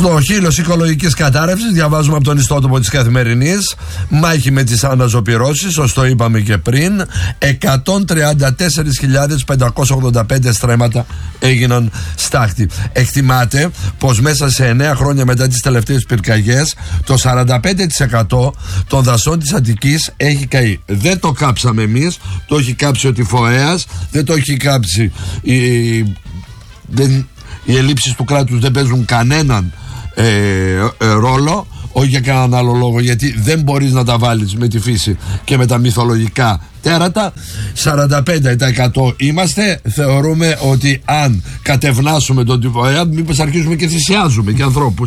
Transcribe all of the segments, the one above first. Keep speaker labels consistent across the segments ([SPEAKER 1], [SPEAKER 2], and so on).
[SPEAKER 1] Στο χείλος οικολογικής κατάρρευσης, διαβάζουμε από τον ιστότοπο της Καθημερινής, μάχη με τις αναζωπυρώσεις, ως το είπαμε και πριν, 134.585 στρέμματα έγιναν στάχτη. Εκτιμάται πως μέσα σε 9 χρόνια μετά τις τελευταίες πυρκαγιές, το 45% των δασών της Αττικής έχει καεί. Δεν το κάψαμε εμείς, το έχει κάψει ο τυφωέας, δεν το έχει κάψει οι ελλείψεις του κράτους, δεν παίζουν κανέναν ρόλο, όχι για κανέναν άλλο λόγο, γιατί δεν μπορείς να τα βάλεις με τη φύση και με τα μυθολογικά τέρατα. 45% είμαστε. Θεωρούμε ότι αν κατευνάσουμε τον τυφωέα, μήπως αρχίσουμε και θυσιάζουμε και ανθρώπους,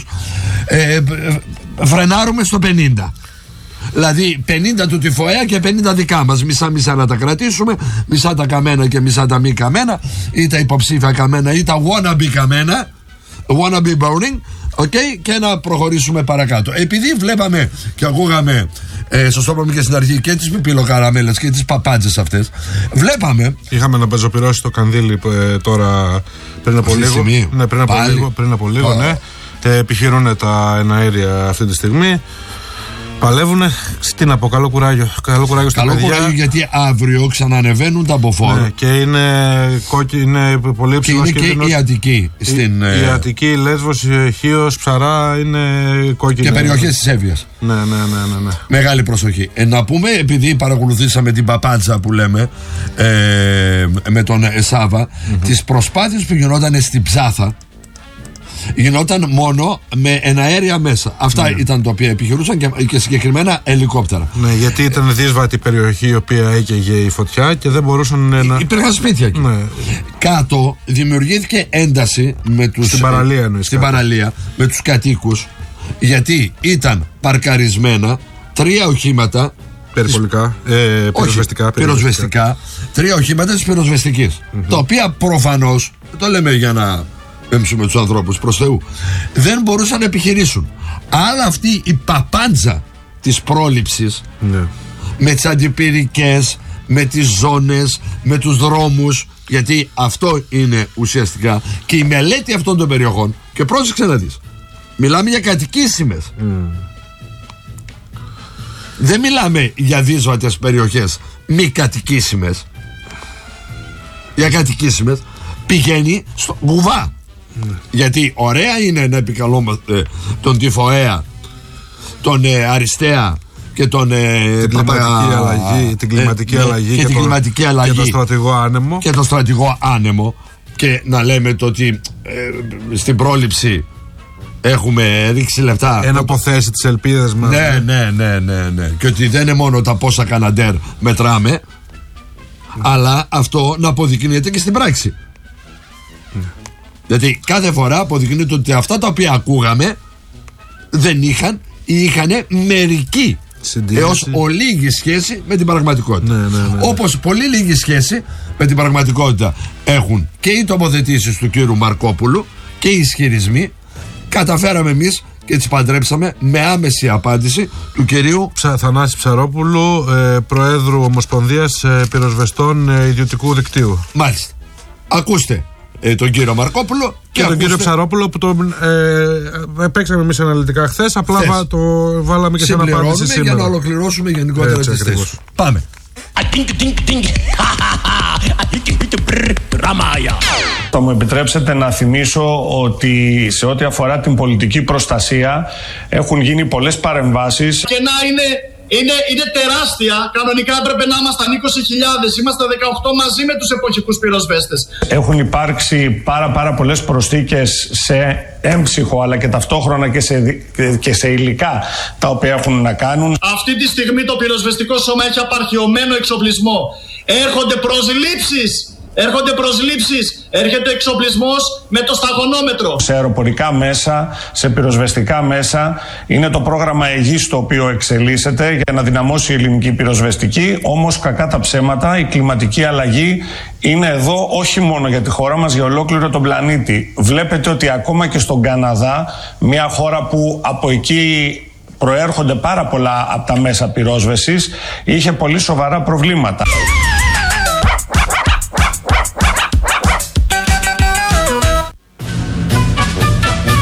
[SPEAKER 1] φρενάρουμε στο 50. Δηλαδή 50 του τυφωέα και 50 δικά μας. Μισά-μισά να τα κρατήσουμε, μισά τα καμένα και μισά τα μη καμένα, ή τα υποψήφια καμένα ή τα wannabe καμένα, wannabe burning, okay, και να προχωρήσουμε παρακάτω. Επειδή βλέπαμε και ακούγαμε, σωστό είπαμε και στην αρχή, και τις πιπιλοκαραμέλες και τις παπάντζες αυτές, βλέπαμε. Είχαμε να πεζοπυρώσει το κανδύλι τώρα πριν από λίγο. Ναι, πριν από λίγο, ναι. Επιχειρούν τα εναέρια αυτή τη στιγμή. Παλεύουνε. Τι να πω, καλό κουράγιο. Καλό κουράγιο στα παιδιά. Καλό κουράγιο, γιατί αύριο ξανανεβαίνουν τα μποφόρ. Ναι, και είναι πολύ υψηλός κίνδυνος. Και είναι και η Αττική. Η Αττική, η Λέσβος, η Χίος, Ψαρά είναι κόκκινη. Και περιοχές της Εύβοιας. Ναι. Μεγάλη προσοχή. Να πούμε, επειδή παρακολουθήσαμε την παπάντζα που λέμε με τον Σάβα, τις προσπάθειες που γινόταν στην Ψάθα, γινόταν μόνο με εναέρια μέσα. Αυτά ήταν τα οποία επιχειρούσαν και συγκεκριμένα ελικόπτερα. Ναι, γιατί ήταν δύσβατη περιοχή η οποία έκαιγε η φωτιά και δεν μπορούσαν να. Υπήρχαν σπίτια εκεί. Ναι. Κάτω δημιουργήθηκε ένταση με τους, στην παραλία με τους κατοίκους, γιατί ήταν παρκαρισμένα 3 οχήματα. Περιπολικά, πυροσβεστικά. 3 οχήματα της πυροσβεστικής. Τα οποία προφανώς, δεν το λέμε για να έμψουμε τους ανθρώπους, προς Θεού, δεν μπορούσαν να επιχειρήσουν. Αλλά αυτή η παπάντζα της πρόληψης, με τις αντιπυρικές, με τις ζώνες, με τους δρόμους, γιατί αυτό είναι ουσιαστικά και η μελέτη αυτών των περιοχών. Και πρόσεξε να δεις, μιλάμε για κατοικήσιμες, δεν μιλάμε για δύσβατες περιοχές μη κατοικήσιμες. Για κατοικήσιμες πηγαίνει στο βουβά. Γιατί ωραία είναι να επικαλόμαστε τον τυφωέα, τον αριστέα και τον την κλιματική αλλαγή και τον στρατηγό άνεμο. Και τον στρατηγό άνεμο, και να λέμε το ότι στην πρόληψη έχουμε ρίξει λεφτά. Ένα αποθέσει τις ελπίδες μας. Ναι. Και ότι δεν είναι μόνο τα πόσα καναντέρ μετράμε, αλλά αυτό να αποδεικνύεται και στην πράξη. Γιατί κάθε φορά αποδεικνύεται ότι αυτά τα οποία ακούγαμε δεν είχαν ή είχαν μερική έως ολίγη σχέση με την πραγματικότητα. Ναι. Όπως πολύ λίγη σχέση με την πραγματικότητα έχουν και οι τοποθετήσεις του κύριου Μαρκόπουλου και οι ισχυρισμοί. Καταφέραμε εμείς και τις παντρέψαμε με άμεση απάντηση του κυρίου Θανάση Ψαρόπουλου, Προέδρου Ομοσπονδίας Πυροσβεστών Ιδιωτικού Δικτύου. Μάλιστα. Ακούστε τον κύριο Μαρκόπουλο και τον κύριο Ψαρόπουλο, που τον παίξαμε εμείς αναλυτικά χθες. Απλά το βάλαμε και σε ένα απάντηση σήμερα, για να ολοκληρώσουμε γενικότερα τις θέσεις. Πάμε.
[SPEAKER 2] Θα μου επιτρέψετε να θυμίσω ότι σε ό,τι αφορά την πολιτική προστασία έχουν γίνει πολλές παρεμβάσεις.
[SPEAKER 3] Και να είναι τεράστια. Κανονικά έπρεπε να ήμασταν 20.000. Είμαστε 18 μαζί με τους εποχικούς πυροσβέστες.
[SPEAKER 2] Έχουν υπάρξει πάρα πολλές προσθήκες σε έμψυχο, αλλά και ταυτόχρονα και σε υλικά τα οποία έχουν να κάνουν.
[SPEAKER 3] Αυτή τη στιγμή το πυροσβεστικό σώμα έχει απαρχαιωμένο εξοπλισμό. Έρχονται προσλήψεις, έρχεται εξοπλισμός με το σταγονόμετρο.
[SPEAKER 2] Σε αεροπορικά μέσα, σε πυροσβεστικά μέσα, είναι το πρόγραμμα Αιγής το οποίο εξελίσσεται για να δυναμώσει η ελληνική πυροσβεστική. Όμως, κακά τα ψέματα, η κλιματική αλλαγή είναι εδώ όχι μόνο για τη χώρα μας, για ολόκληρο τον πλανήτη. Βλέπετε ότι ακόμα και στον Καναδά, μια χώρα που από εκεί προέρχονται πάρα πολλά από τα μέσα πυρόσβεσης, είχε πολύ σοβαρά προβλήματα.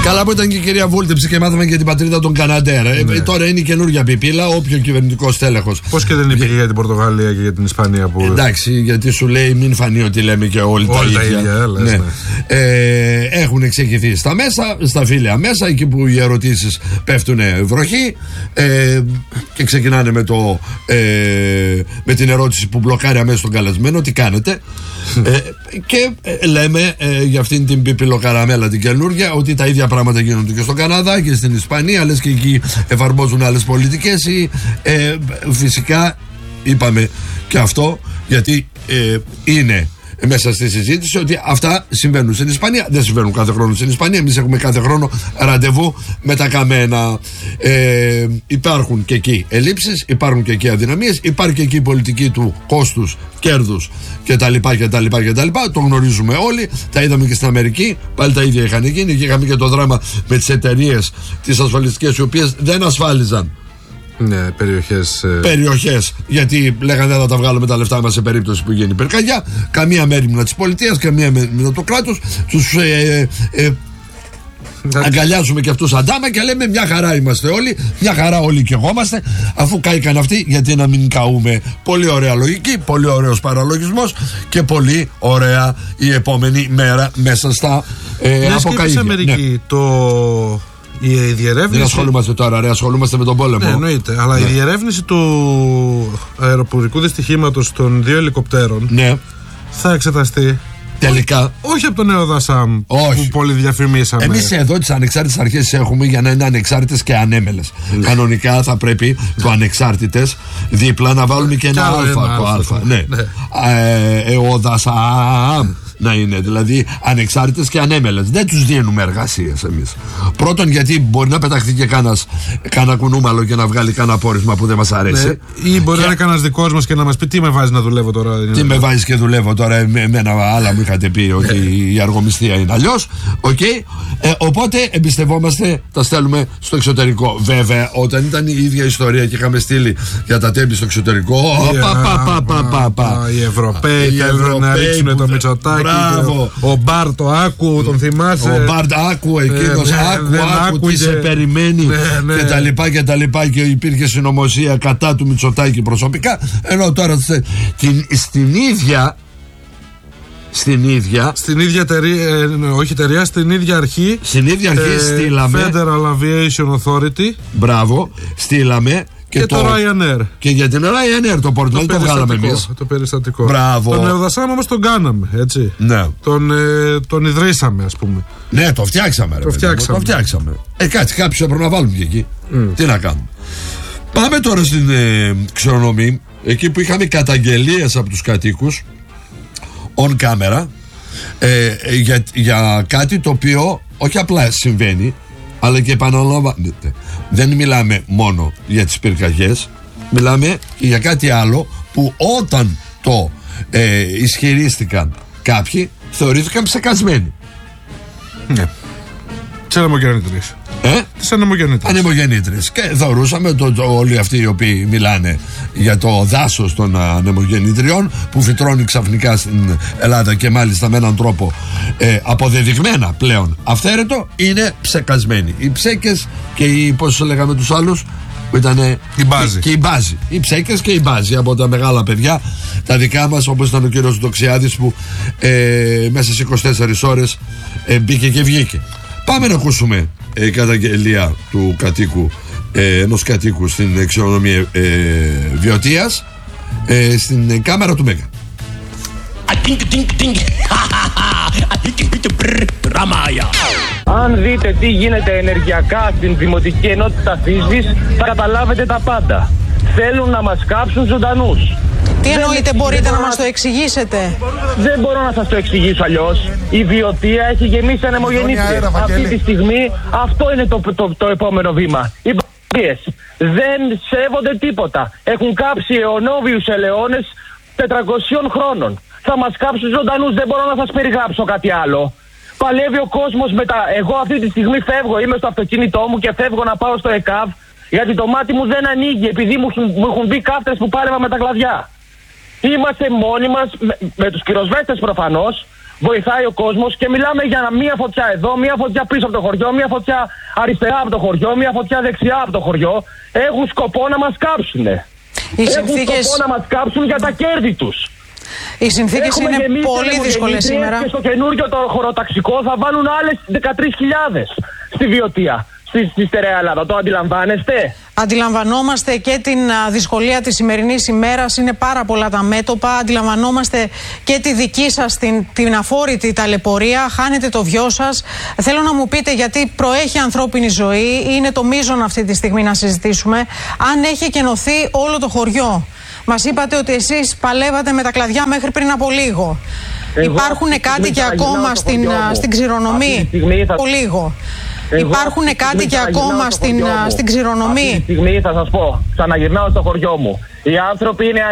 [SPEAKER 1] Καλά που ήταν και η κυρία Βούλτεψη και μάθαμε και την πατρίδα των Καναντέρ. Τώρα είναι η καινούργια πιπίλα, όποιο κυβερνητικό τέλεχος.
[SPEAKER 4] Πώς και δεν είπε για την Πορτογαλία και για την Ισπανία που.
[SPEAKER 1] Εντάξει, γιατί σου λέει μην φανεί ότι λέμε και όλοι τα ίδια.
[SPEAKER 4] Ναι.
[SPEAKER 1] Έχουν εξηγηθεί στα μέσα, στα φίλια μέσα, εκεί που οι ερωτήσεις πέφτουν βροχή και ξεκινάνε με την ερώτηση που μπλοκάρει αμέσως τον καλεσμένο, τι κάνετε. Και λέμε για αυτήν την πιπιλοκαραμέλα την καινούργια ότι τα ίδια πράγματα γίνονται και στον Καναδά και στην Ισπανία, λες και εκεί εφαρμόζουν άλλες πολιτικές. Φυσικά είπαμε και αυτό γιατί είναι μέσα στη συζήτηση ότι αυτά συμβαίνουν στην Ισπανία. Δεν συμβαίνουν κάθε χρόνο στην Ισπανία. Εμείς έχουμε κάθε χρόνο ραντεβού με τα καμένα. Υπάρχουν και εκεί ελλείψεις, υπάρχουν και εκεί αδυναμίες, υπάρχει και εκεί η πολιτική του κόστους, κέρδους κτλ. Το γνωρίζουμε όλοι. Τα είδαμε και στην Αμερική. Πάλι τα ίδια είχαν γίνει. Και είχαμε και το δράμα με τις εταιρείες τις ασφαλιστικές, οι οποίες δεν ασφάλιζαν.
[SPEAKER 4] Ναι,
[SPEAKER 1] περιοχές. Γιατί λέγανε δεν θα τα βγάλουμε τα λεφτά μας σε περίπτωση που γίνει πυρκαγιά. Καμία μέρημνα της πολιτείας, καμία μέρημνα του κράτους. Τους αγκαλιάζουμε και αυτούς αντάμα και λέμε μια χαρά είμαστε όλοι, μια χαρά όλοι και εγώ είμαστε. Αφού κάηκαν αυτοί, γιατί να μην καούμε? Πολύ ωραία λογική, πολύ ωραίος παραλογισμός και πολύ ωραία η επόμενη μέρα μέσα στα αποκαΐδια.
[SPEAKER 4] Αμερική η διερεύνηση.
[SPEAKER 1] Δεν ασχολούμαστε τώρα, ασχολούμαστε με τον πόλεμο.
[SPEAKER 4] Ναι, εννοείται. Αλλά η διερεύνηση του αεροπορικού δυστυχήματος των 2 ελικοπτέρων θα εξεταστεί.
[SPEAKER 1] Τελικά.
[SPEAKER 4] Όχι από τον ΕΟΔΑΣΑΜ που πολύ διαφημίσαμε.
[SPEAKER 1] Εμείς εδώ τις ανεξάρτητες αρχές έχουμε για να είναι ανεξάρτητες και ανέμελες. Κανονικά θα πρέπει το ανεξάρτητες δίπλα να βάλουμε και ένα αλφα. ΕΟΔΑΣΑΜ να είναι, δηλαδή ανεξάρτητες και ανέμελες. Δεν τους δίνουμε εργασίες εμείς. Πρώτον, γιατί μπορεί να πεταχθεί και κάνα κουνούμαλο και να βγάλει κάνα πόρισμα που δεν μας αρέσει.
[SPEAKER 4] Ή μπορεί να είναι κανένας δικός μας και να μας πει τι με βάζει να δουλεύω τώρα.
[SPEAKER 1] Τι με βάζεις και δουλεύω τώρα? Εμένα άλλα μου είχατε πει ότι η αργομισθία είναι αλλιώς. Οπότε εμπιστευόμαστε, τα στέλνουμε στο εξωτερικό. Βέβαια, όταν ήταν η ίδια ιστορία και είχαμε στείλει για τα τέμπη στο εξωτερικό,
[SPEAKER 4] οι Ευρωπαίοι θέλουν να ρίξουν το Μητσοτάκι. Ο Μπάρ το άκου, τον θυμάσαι?
[SPEAKER 1] Ο Μπάρ άκου, εκείνος άκου τι σε περιμένει και τα λοιπά και υπήρχε συνωμοσία κατά του Μητσοτάκη προσωπικά. Ενώ τώρα στην ίδια
[SPEAKER 4] εταιρεία, όχι εταιρεία, στην ίδια αρχή
[SPEAKER 1] στείλαμε
[SPEAKER 4] Federal Aviation Authority.
[SPEAKER 1] Μπράβο, στείλαμε και
[SPEAKER 4] το Ryanair.
[SPEAKER 1] Και για την Ryanair το πορτμόνι το βγάλαμε εμείς.
[SPEAKER 4] Το περιστατικό.
[SPEAKER 1] Μπράβο.
[SPEAKER 4] Τον ΕΟΔΑΣΑΜ όμως τον κάναμε, έτσι.
[SPEAKER 1] Ναι.
[SPEAKER 4] Τον ιδρύσαμε, ας πούμε.
[SPEAKER 1] Ναι, το φτιάξαμε. Το φτιάξαμε. Κάποιος έπρεπε να βάλουμε και εκεί. Τι να κάνουμε. Πάμε τώρα στην ξερονομή, εκεί που είχαμε καταγγελίες από τους κατοίκους on camera για κάτι το οποίο όχι απλά συμβαίνει, αλλά και επαναλαμβάνεται. Δεν μιλάμε μόνο για τις πυρκαγιές, μιλάμε και για κάτι άλλο που όταν το ισχυρίστηκαν κάποιοι, θεωρήθηκαν ψεκασμένοι.
[SPEAKER 4] Ναι. Τις ανεμογεννήτριες. Τις
[SPEAKER 1] ανεμογεννήτριες. Και θεωρούσαμε όλοι αυτοί οι οποίοι μιλάνε για το δάσος των ανεμογεννήτριων που φυτρώνει ξαφνικά στην Ελλάδα και μάλιστα με έναν τρόπο αποδεδειγμένα πλέον αυθαίρετο, είναι ψεκασμένοι. Οι ψέκες και πώς λέγαμε τους άλλους που ήταν
[SPEAKER 4] η
[SPEAKER 1] μπάζη. Οι ψέκες και η μπάζη από τα μεγάλα παιδιά, τα δικά μας, όπως ήταν ο κύριος Δοξιάδης που μέσα στις 24 ώρες μπήκε και βγήκε. Πάμε να ακούσουμε καταγγελία του κατοίκου, ενός κατοίκου στην ξενοδοχεία Βιωτίας, στην κάμερα του Μέγκα.
[SPEAKER 5] Αν δείτε τι γίνεται ενεργειακά στην Δημοτική Ενότητα Φύσης, θα καταλάβετε τα πάντα. Θέλουν να μας κάψουν ζωντανούς.
[SPEAKER 6] Τι εννοείτε, μπορείτε να μας το εξηγήσετε?
[SPEAKER 5] Δεν μπορώ να σας το εξηγήσω αλλιώς. Η Βιωτία έχει γεμίσει ανεμογεννήτριες. Αυτή τη στιγμή αυτό είναι το επόμενο βήμα. Οι μπ***ιες δεν σέβονται τίποτα. Έχουν κάψει αιωνόβιους ελαιώνες 400 χρόνων. Θα μας κάψουν ζωντανούς, δεν μπορώ να σας περιγράψω κάτι άλλο. Παλεύει ο κόσμος μετά. Εγώ αυτή τη στιγμή φεύγω, είμαι στο αυτοκίνητό μου και φεύγω να πάω στο ΕΚΑΒ, γιατί το μάτι μου δεν ανοίγει, επειδή μου έχουν μπει κάφτες που πάρευα με τα κλαδιά. Είμαστε μόνοι μας, με τους πυροσβέστες προφανώς, βοηθάει ο κόσμος και μιλάμε για μία φωτιά εδώ, μία φωτιά πίσω από το χωριό, μία φωτιά αριστερά από το χωριό, μία φωτιά δεξιά από το χωριό. Έχουν σκοπό να μας κάψουνε. Έχουν σκοπό να μας κάψουν για τα κέρδη τους.
[SPEAKER 6] Οι συνθήκες είναι πολύ δύσκολες σήμερα.
[SPEAKER 5] Και στο καινούργιο το χωροταξικό θα βάλουν άλλες 13.000 στη Βιωτία, στη στερεά Ελλάδα. Το αντιλαμβάνεστε?
[SPEAKER 6] Αντιλαμβανόμαστε και την δυσκολία της σημερινής ημέρας. Είναι πάρα πολλά τα μέτωπα. Αντιλαμβανόμαστε και τη δική σας την αφόρητη ταλαιπωρία. Χάνετε το βιό σας. Θέλω να μου πείτε, γιατί προέχει ανθρώπινη ζωή, είναι το μείζον αυτή τη στιγμή να συζητήσουμε, αν έχει εκενωθεί όλο το χωριό. Μας είπατε ότι εσείς παλεύατε με τα κλαδιά μέχρι πριν από λίγο. Υπάρχουν κάτοικοι ακόμα στην Ξηρονομή. Υπάρχουν κάτοικοι ακόμα στην Ξηρονομή.
[SPEAKER 5] Αυτή τη στιγμή θα σας πω, ξαναγυρνάω στο χωριό μου. Οι άνθρωποι είναι